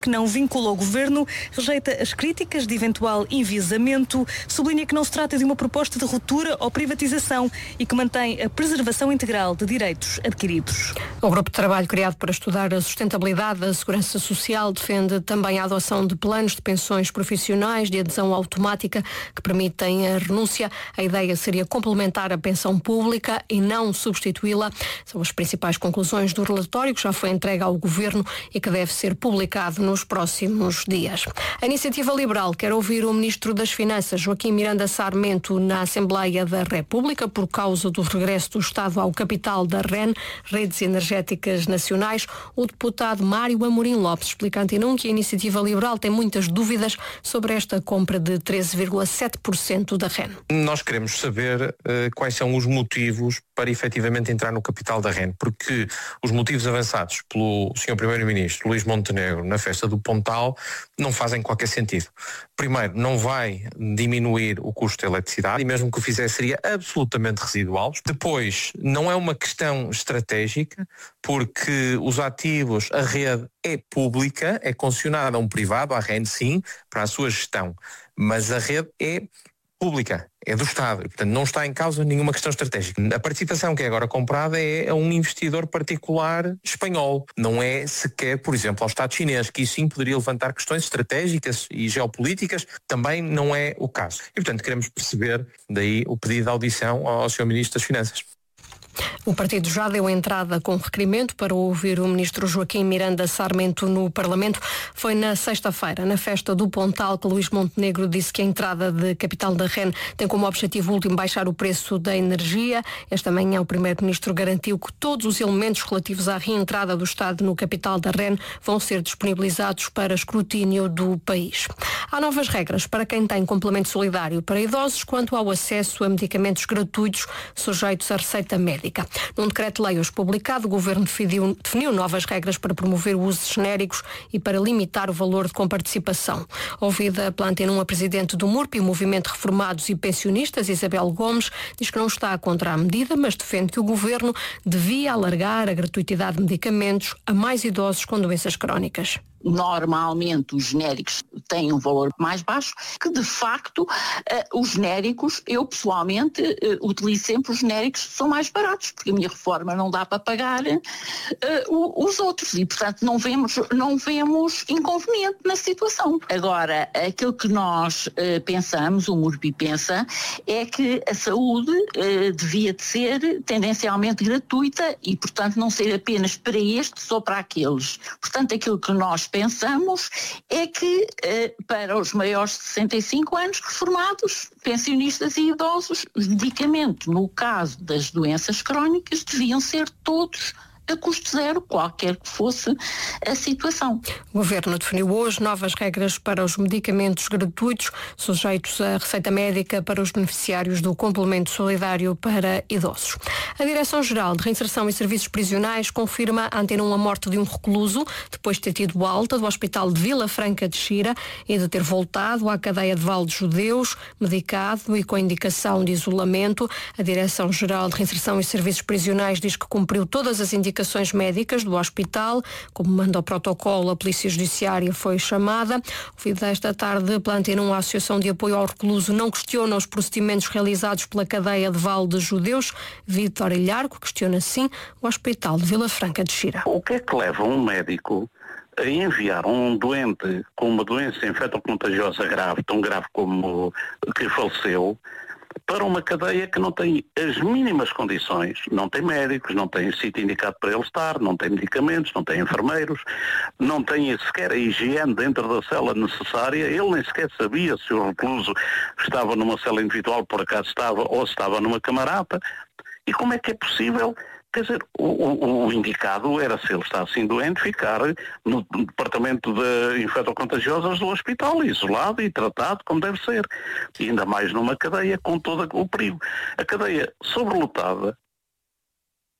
que não vincula o Governo, rejeita as críticas de eventual enviesamento, sublinha que não se trata de uma proposta de ruptura ou privatização e que mantém a preservação integral de direitos adquiridos. O grupo de trabalho criado para estudar a sustentabilidade da segurança social defende também a adoção de planos de pensões profissionais de adesão automática que permitem a renúncia. A ideia seria complementar a pensão pública e não substituí-la. São as principais conclusões do relatório que já foi entregue ao Governo e que deve ser publicado nos próximos dias. A Iniciativa Liberal quer ouvir o Ministro das Finanças, Joaquim Miranda Sarmento, na Assembleia da República por causa do regresso do Estado ao capital da REN, Redes Energéticas Nacionais. O deputado Mário Amorim Lopes explica à Antena 1 que a Iniciativa Liberal tem muitas dúvidas sobre esta compra de 13,7% da REN. Nós queremos saber quais são os motivos para efetivamente entrar no capital da REN, porque os motivos avançados pelo Sr. Primeiro-Ministro Luís Montenegro na festa do Pontal não fazem qualquer sentido. Primeiro, não vai diminuir o custo da eletricidade e mesmo que o fizesse seria absolutamente residual. Depois, não é uma questão estratégica, porque os ativos, a rede é pública, é concessionada a um privado, à REN sim, para a sua gestão, mas a rede é pública, é do Estado, e, portanto não está em causa nenhuma questão estratégica. A participação que é agora comprada é a um investidor particular espanhol, não é sequer, por exemplo, ao Estado chinês, que isso sim poderia levantar questões estratégicas e geopolíticas, também não é o caso. E portanto queremos perceber daí o pedido de audição ao Sr. Ministro das Finanças. O partido já deu entrada com requerimento para ouvir o ministro Joaquim Miranda Sarmento no Parlamento. Foi na sexta-feira, na festa do Pontal, que Luís Montenegro disse que a entrada de capital da REN tem como objetivo último baixar o preço da energia. Esta manhã o primeiro-ministro garantiu que todos os elementos relativos à reentrada do Estado no capital da REN vão ser disponibilizados para escrutínio do país. Há novas regras para quem tem complemento solidário para idosos quanto ao acesso a medicamentos gratuitos sujeitos à receita médica. Num decreto-lei hoje publicado, o Governo definiu novas regras para promover o uso de genéricos e para limitar o valor de comparticipação. Ouvida pela Antena 1, a presidente do MURP, o Movimento Reformados e Pensionistas, Isabel Gomes, diz que não está contra a medida, mas defende que o Governo devia alargar a gratuitidade de medicamentos a mais idosos com doenças crónicas. Normalmente os genéricos têm um valor mais baixo, que de facto os genéricos, eu pessoalmente utilizo sempre os genéricos que são mais baratos, porque a minha reforma não dá para pagar os outros e portanto não vemos inconveniente na situação. Agora, aquilo que nós pensamos, o MURPI pensa, é que a saúde devia de ser tendencialmente gratuita e portanto não ser apenas para estes ou para aqueles. Portanto, aquilo que nós pensamos é que para os maiores de 65 anos reformados, pensionistas e idosos, os medicamentos, no caso das doenças crónicas, deviam ser todos a custo zero, qualquer que fosse a situação. O Governo definiu hoje novas regras para os medicamentos gratuitos sujeitos à receita médica para os beneficiários do complemento solidário para idosos. A Direção-Geral de Reinserção e Serviços Prisionais confirma à Antena 1 a morte de um recluso depois de ter tido alta do Hospital de Vila Franca de Xira e de ter voltado à cadeia de Val de Judeus, medicado e com indicação de isolamento. A Direção-Geral de Reinserção e Serviços Prisionais diz que cumpriu todas as indicações médicas do hospital, como manda o protocolo, a Polícia Judiciária foi chamada. Ouvida esta tarde pela Antena 1, a Associação de Apoio ao Recluso não questiona os procedimentos realizados pela cadeia de Val de Judeus. Vítor Ilharco questiona sim o Hospital de Vila Franca de Xira. O que é que leva um médico a enviar um doente com uma doença infectocontagiosa grave, tão grave como que faleceu, para uma cadeia que não tem as mínimas condições, não tem médicos, não tem sítio indicado para ele estar, não tem medicamentos, não tem enfermeiros, não tem sequer a higiene dentro da cela necessária, ele nem sequer sabia se o recluso estava numa cela individual, por acaso estava, ou se estava numa camarata. E como é que é possível? Quer dizer, o indicado era, se ele está assim doente, ficar no departamento de infectocontagiosas do hospital, isolado e tratado como deve ser. E ainda mais numa cadeia com todo o perigo. A cadeia sobrelotada,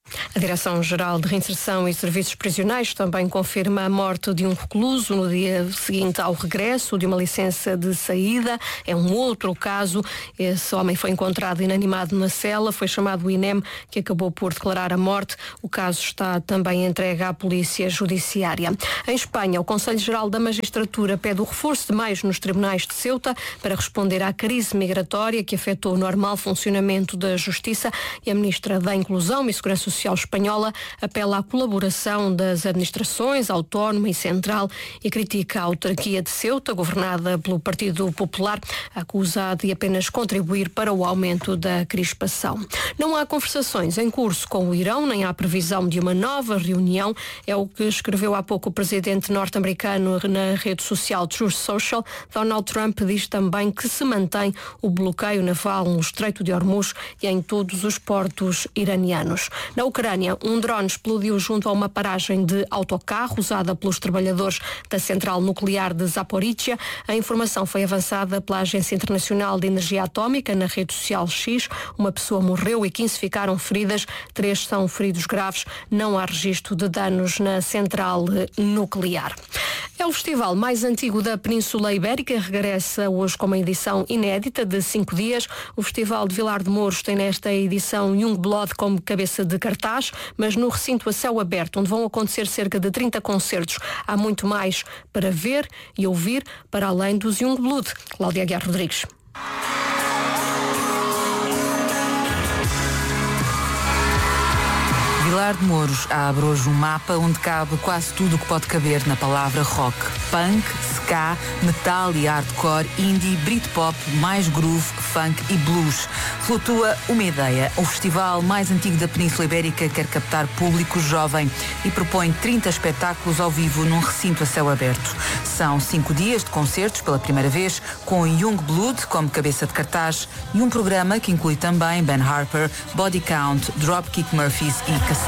A Direção-Geral de Reinserção e Serviços Prisionais também confirma a morte de um recluso no dia seguinte ao regresso de uma licença de saída. É um outro caso. Esse homem foi encontrado inanimado na cela, foi chamado o INEM, que acabou por declarar a morte. O caso está também entregue à Polícia Judiciária. Em Espanha, o Conselho Geral da Magistratura pede o reforço de meios nos tribunais de Ceuta para responder à crise migratória que afetou o normal funcionamento da Justiça, e a Ministra da Inclusão e Segurança Social espanhola apela à colaboração das administrações autónoma e central e critica a autarquia de Ceuta, governada pelo Partido Popular, acusada de apenas contribuir para o aumento da crispação. Não há conversações em curso com o Irão, nem há previsão de uma nova reunião. É o que escreveu há pouco o presidente norte-americano na rede social Truth Social. Donald Trump diz também que se mantém o bloqueio naval no Estreito de Hormuz e em todos os portos iranianos. Na Ucrânia, um drone explodiu junto a uma paragem de autocarro usada pelos trabalhadores da central nuclear de Zaporizhia. A informação foi avançada pela Agência Internacional de Energia Atómica na rede social X. Uma pessoa morreu e 15 ficaram feridas. 3 são feridos graves. Não há registro de danos na central nuclear. É o festival mais antigo da Península Ibérica. Regressa hoje com uma edição inédita de 5 dias. O Festival de Vilar de Mouros tem nesta edição Youngblood como cabeça de cartaz, mas no recinto a céu aberto, onde vão acontecer cerca de 30 concertos. Há muito mais para ver e ouvir, para além dos Youngblood. Cláudia Aguiar Rodrigues. Vilar de Mouros abre hoje um mapa onde cabe quase tudo o que pode caber na palavra rock. Punk, ska, metal e hardcore, indie, britpop, mais groove, funk e blues. Flutua uma ideia. O festival mais antigo da Península Ibérica quer captar público jovem e propõe 30 espetáculos ao vivo num recinto a céu aberto. São 5 dias de concertos pela primeira vez, com Youngblood como cabeça de cartaz e um programa que inclui também Ben Harper, Body Count, Dropkick Murphys e Kasabian.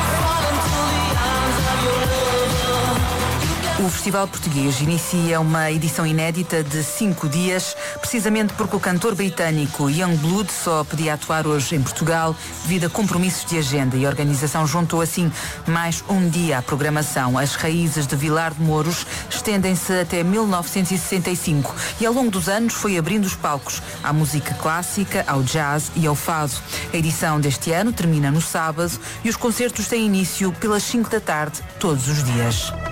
O Festival Português inicia uma edição inédita de 5 dias, precisamente porque o cantor britânico Youngblood só podia atuar hoje em Portugal devido a compromissos de agenda, e a organização juntou assim mais um dia à programação. As raízes de Vilar de Mouros estendem-se até 1965 e ao longo dos anos foi abrindo os palcos à música clássica, ao jazz e ao fado. A edição deste ano termina no sábado e os concertos têm início pelas 5 da tarde todos os dias.